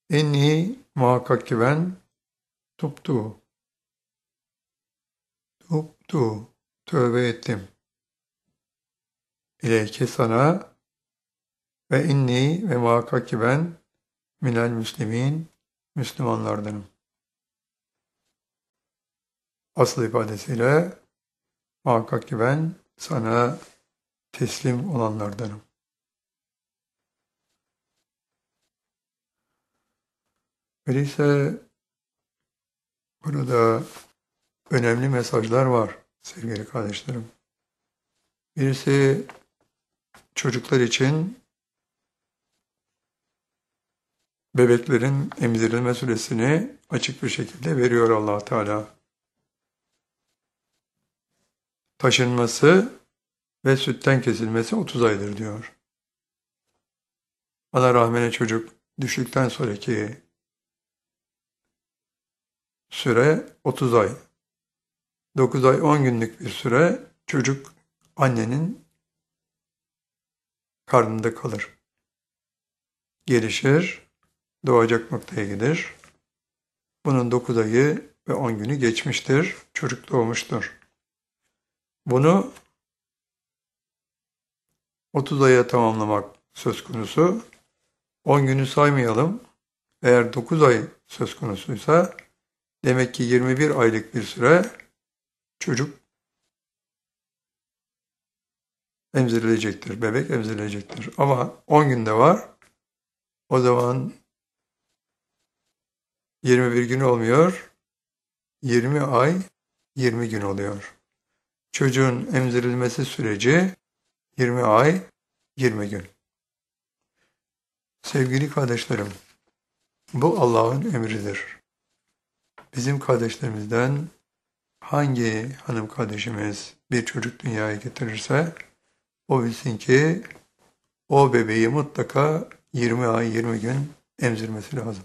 İnni muhakkak ki ben tuptu, tuptu, tövbe ettim. İleyke sana ve inni ve muhakkak ki ben minel müslimin, Müslümanlardanım. Asıl ifadesiyle muhakkak ki ben sana teslim olanlardanım. Öyleyse burada önemli mesajlar var sevgili kardeşlerim. Birisi çocuklar için bebeklerin emzirilme süresini açık bir şekilde veriyor Allah Teala. Taşınması ve sütten kesilmesi 30 aydır diyor. Ana rahmine çocuk düştükten sonraki süre 30 ay. 9 ay 10 günlük bir süre çocuk annenin karnında kalır. Gelişir, doğacak noktaya gelir. Bunun 9 ayı ve 10 günü geçmiştir. Çocuk doğmuştur. Bunu 30 aya tamamlamak söz konusu. 10 günü saymayalım. Eğer 9 ay söz konusuysa demek ki 21 aylık bir süre çocuk emzirilecektir, bebek emzirilecektir. Ama 10 günde var. O zaman 21 gün olmuyor. 20 ay 20 gün oluyor. Çocuğun emzirilmesi süreci 20 ay 20 gün. Sevgili kardeşlerim, bu Allah'ın emridir. Bizim kardeşlerimizden hangi hanım kardeşimiz bir çocuk dünyaya getirirse o bilsin ki o bebeği mutlaka 20 ay 20 gün emzirmesi lazım.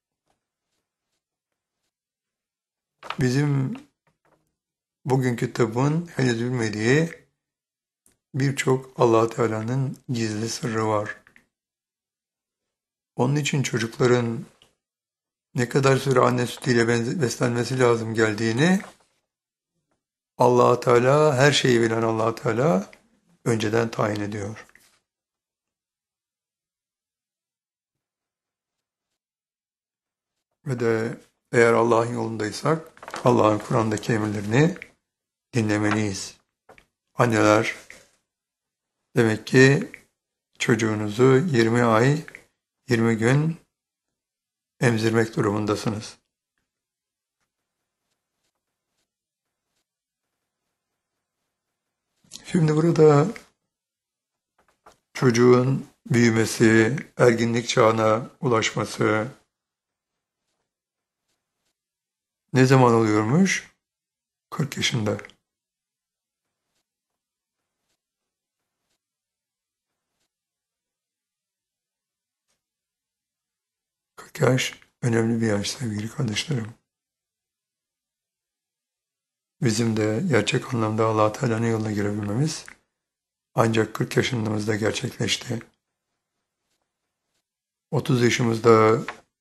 Bizim bugünkü tabun henüz bilmediği birçok Allah Teala'nın gizli sırrı var. Onun için çocukların ne kadar süre anne sütüyle beslenmesi lazım geldiğini Allah Teala, her şeyi bilen Allah Teala önceden tayin ediyor. Ve de eğer Allah'ın yolundaysak Allah'ın Kur'an'daki emirlerini dinlemeliyiz. Anneler demek ki çocuğunuzu 20 ay 20 gün emzirmek durumundasınız. Şimdi burada çocuğun büyümesi, erginlik çağına ulaşması ne zaman oluyormuş? 40 yaşında. 40 yaş önemli bir yaş sevgili kardeşlerim. Bizim de gerçek anlamda Allah Teala'nın yoluna girebilmemiz ancak 40 yaşımızda gerçekleşti. 30 yaşımızda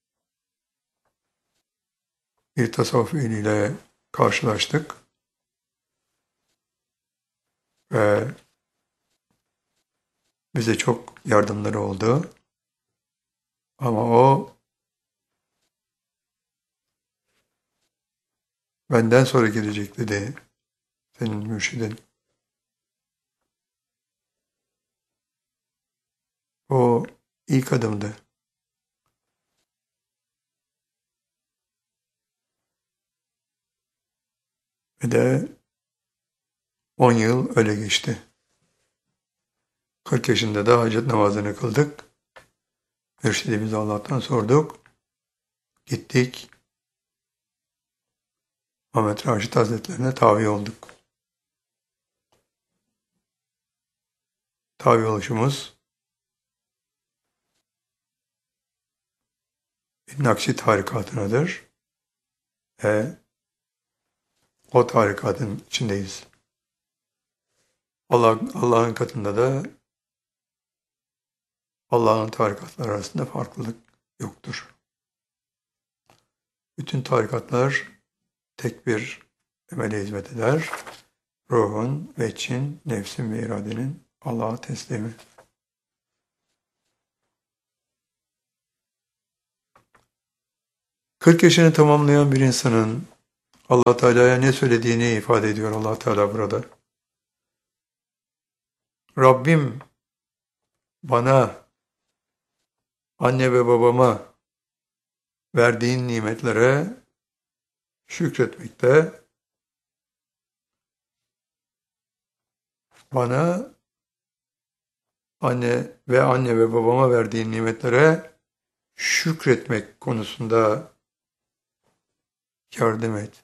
bir tasavvuf eliyle karşılaştık ve bize çok yardımları oldu. Ama o benden sonra gelecek dedi senin mürşidin. O ilk adımdı. Ve de 10 yıl öyle geçti. 40 yaşında da hacet namazını kıldık. Mürşidimizi Allah'tan sorduk. Gittik. Ahmet Raşit Hazretlerine tabi olduk. Tabi oluşumuz Nakşi tarikatınadır. Ve o tarikatın içindeyiz. Allah'ın katında da Allah'ın tarikatları arasında farklılık yoktur. Bütün tarikatlar tek bir emele hizmet eder. Ruhun, veçin, nefsin ve iradenin Allah'a teslimi. Kırk yaşını tamamlayan bir insanın Allah Teala'ya ne söylediğini ifade ediyor Allah Teala burada. Rabbim bana, anne ve babama verdiğin nimetlere şükretmekte, bana anne ve babama verdiğin nimetlere şükretmek konusunda yardım et.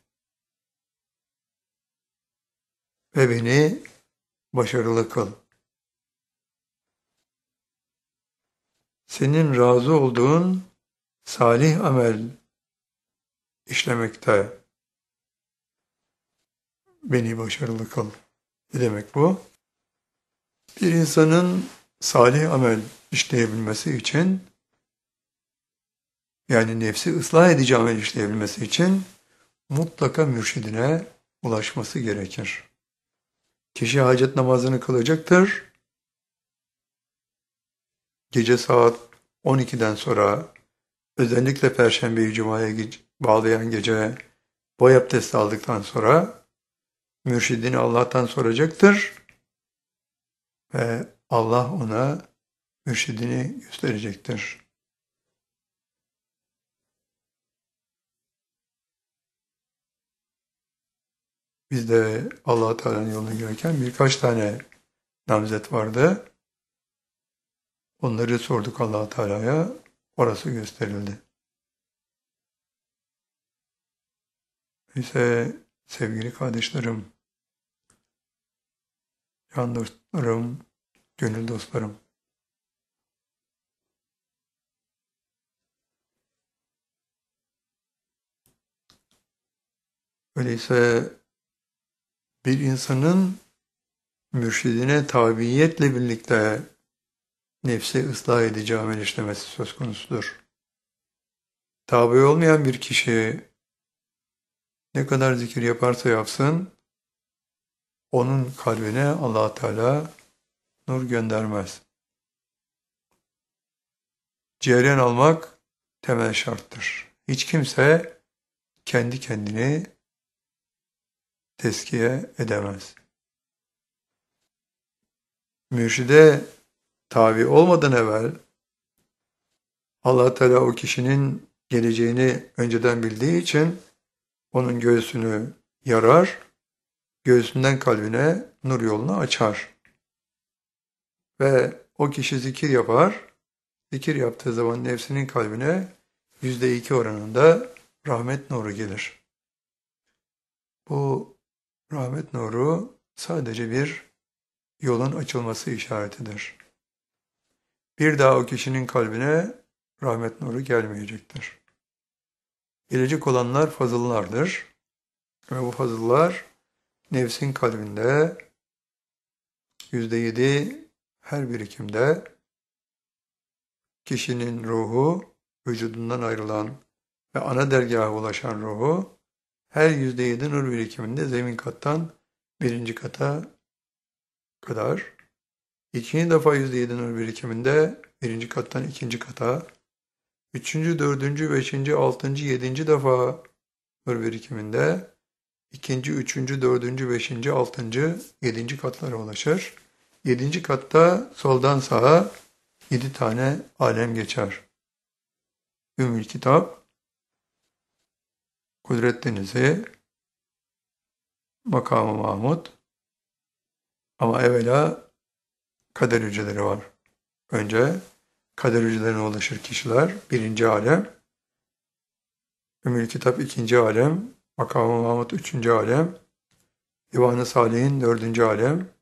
Ve beni başarılı kıl. Senin razı olduğun salih amel işlemekte beni başarılı kıl. Ne demek bu? Bir insanın salih amel işleyebilmesi için, yani nefsi ıslah edici amel işleyebilmesi için mutlaka mürşidine ulaşması gerekir. Kişi hacet namazını kılacaktır. Gece saat 12'den sonra, özellikle Perşembeyi Cuma'ya bağlayan gece boy abdesti aldıktan sonra mürşidini Allah'tan soracaktır ve Allah ona mürşidini gösterecektir. Biz de Allah Teala'nın yoluna girerken birkaç tane namzet vardı. Onları sorduk Allah Teala'ya, orası gösterildi. İşte sevgili kardeşlerim, can dostlarım, gönül dostlarım. Öyleyse bir insanın mürşidine tabiiyetle birlikte nefsi ıslah edici amel işlemesi söz konusudur. Tabi olmayan bir kişi ne kadar zikir yaparsa yapsın, onun kalbine Allah Teala nur göndermez. Cereyan almak temel şarttır. Hiç kimse kendi kendini tezkiye edemez. Mürşide tabi olmadan evvel Allah Teala o kişinin geleceğini önceden bildiği için onun göğsünü yarar, göğsünden kalbine nur yolunu açar. Ve o kişi zikir yapar, zikir yaptığı zaman nefsinin kalbine %2 oranında rahmet nuru gelir. Bu rahmet nuru sadece bir yolun açılması işaretidir. Bir daha o kişinin kalbine rahmet nuru gelmeyecektir. Gelecek olanlar fazıllardır. Ve bu fazıllar nefsin kalbinde %7 her birikimde kişinin ruhu, vücudundan ayrılan ve ana dergaha ulaşan ruhu her %7 nur birikiminde zemin kattan birinci kata kadar, ikinci defa %7 nur birikiminde birinci kattan ikinci kata, üçüncü, dördüncü, beşinci, altıncı, yedinci defa nur birikiminde ikinci, üçüncü, dördüncü, beşinci, altıncı, yedinci katlara ulaşır. Yedinci katta soldan sağa 7 tane alem geçer. Ümmül Kitap, Kudret Denizi, Makamı Mahmud, ama evvela kader hücreleri var. Önce kader hücrelerine ulaşır kişiler. Birinci alem, Ümmül Kitap ikinci alem, Makamı Mahmud üçüncü alem, Divan-ı Salih'in dördüncü alem,